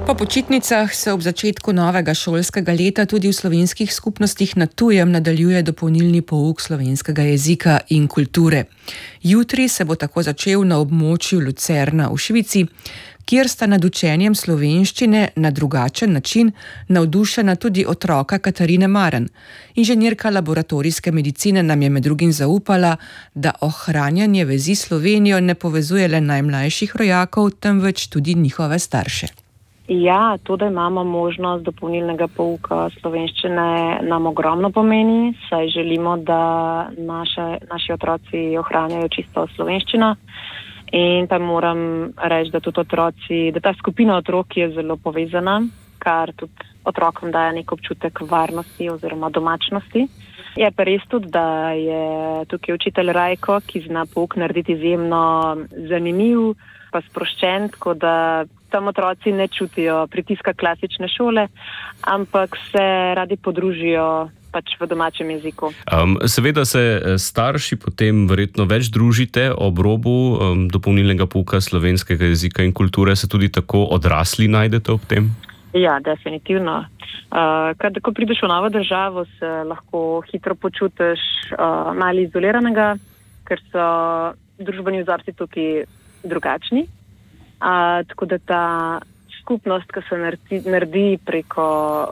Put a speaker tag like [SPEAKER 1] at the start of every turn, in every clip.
[SPEAKER 1] Po počitnicah se ob začetku novega šolskega leta tudi v slovenskih skupnostih na tujem nadaljuje dopolnilni pouk slovenskega jezika in kulture. Jutri se bo tako začel na območju Lucerna v Švici, kjer sta nad učenjem slovenščine na drugačen način navdušena tudi otroka Katarine Maran. Inženirka laboratorijske medicine nam je med drugim zaupala, da ohranjanje vezi s Slovenijo ne povezuje le najmlajših rojakov, temveč tudi njihove starše.
[SPEAKER 2] Ja, to, da imamo možnost dopolnilnega pouka slovenščine, nam ogromno pomeni, saj želimo, da naši otroci ohranjajo čisto slovenščino. In pa moram reči, da tudi otroci, da ta skupina otrok je zelo povezana, kar tudi otrokom daje nek občutek varnosti oziroma domačnosti. Je pa res tudi, da je tukaj učitelj Rajko, ki zna pouk narediti izjemno zanimiv, pa sproščen, tako da tam otroci ne čutijo pritiska klasične šole, ampak se radi podružijo pač v domačem jeziku.
[SPEAKER 3] Seveda se starši potem verjetno več družite ob robu dopolnilnega pouka slovenskega jezika in kulture, se tudi tako odrasli najdete ob tem?
[SPEAKER 2] Ja, definitivno. Ko prideš v novo državo, se lahko hitro počutiš malo izoliranega, ker so družbeni vzorci tukaj drugačni. Tako da ta skupnost, ki se naredi preko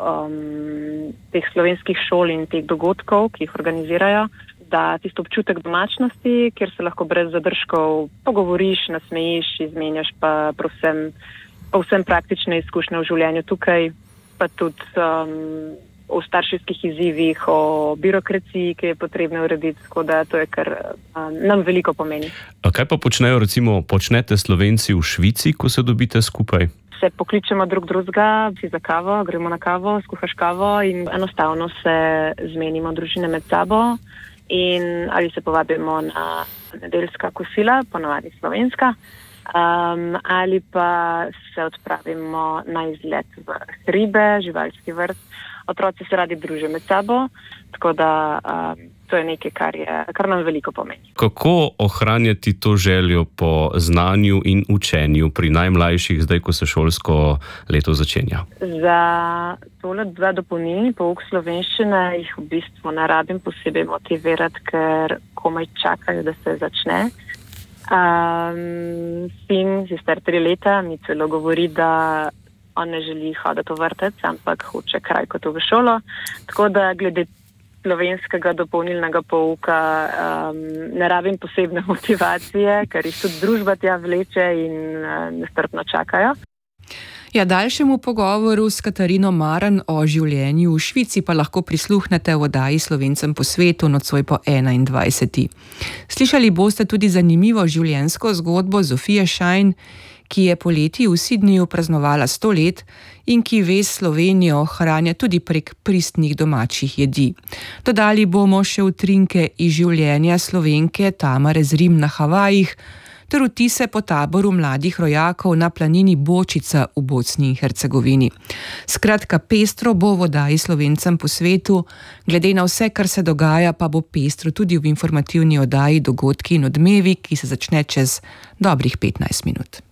[SPEAKER 2] teh slovenskih šol in teh dogodkov, ki jih organizirajo, da tisto občutek domačnosti, kjer se lahko brez zadržkov pogovoriš, nasmejiš, izmenjaš pa povsem praktične izkušnje v življenju tukaj, pa tudi o starševskih izzivih, o birokraciji, ki je potrebno urediti, tako da to je, kar nam veliko pomeni.
[SPEAKER 3] A kaj pa počnete Slovenci v Švici, ko se dobite skupaj?
[SPEAKER 2] Se pokličemo drugega, si za kavo, gremo na kavo, skuhaš kavo in enostavno se zmenimo družine med sabo in ali se povabimo na nedeljska kosila, ponavadi slovenska, ali pa se odpravimo na izlet v hribe, živalski vrt. Otroci se radi družijo med sabo, tako da to je nekaj, kar nam veliko pomeni.
[SPEAKER 3] Kako ohranjati to željo po znanju in učenju pri najmlajših, zdaj, ko se šolsko leto začenja?
[SPEAKER 2] Za tole 2 dopolnilni pouk slovenščine jih v bistvu ne rabim posebej motivirati, ker komaj čakajo, da se začne. Sin, je star 3 leta, mi celo govori, da on ne želi hoditi v vrtec, ampak hoče kraj kot v šolo. Tako da glede slovenskega dopolnilnega pouka ne rabim posebne motivacije, ker jih tudi družba tja vleče in nestrpno čakajo.
[SPEAKER 1] Ja, daljšemu pogovoru s Katarino Maran o življenju v Švici pa lahko prisluhnete v oddaji Slovencem po svetu nocoj po 21. Slišali boste tudi zanimivo življenjsko zgodbo Zofije Šajn, ki je poleti v Sydneyju praznovala 100 let in ki vez Slovenijo ohranja tudi prek pristnih domačih jedi. Dodali bomo še utrinke iz življenja Slovenke Tamare Zrim na Havajih ter vtise po taboru mladih rojakov na planini Bočica v Bosni in Hercegovini. Skratka, pestro bo v oddaji Slovencem po svetu, glede na vse, kar se dogaja, pa bo pestro tudi v informativni oddaji Dogodki in odmevi, ki se začne čez dobrih 15 minut.